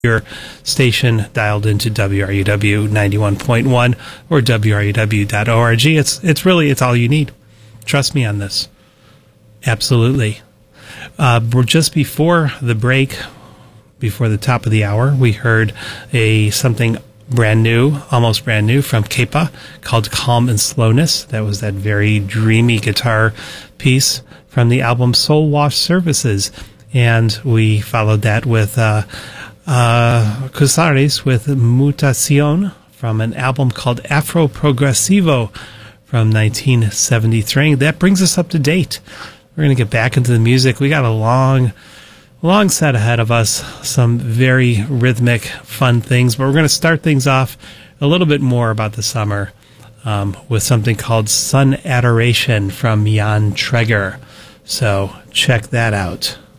your station dialed into WRUW 91.1 or WRUW.org. It's all you need. Trust me on this. Absolutely. We're just before the break, before the top of the hour, we heard something brand new, almost brand new, from Kepa called Calm and Slowness. That was that very dreamy guitar piece from the album Soul Wash Services. And we followed that with Cusares with Mutacion from an album called Afro Progressivo from 1973. That brings us up to date. We're going to get back into the music. We got a long set ahead of us, some very rhythmic, fun things, but we're going to start things off a little bit more about the summer with something called Sun Adoration from Jan Treger. So check that out.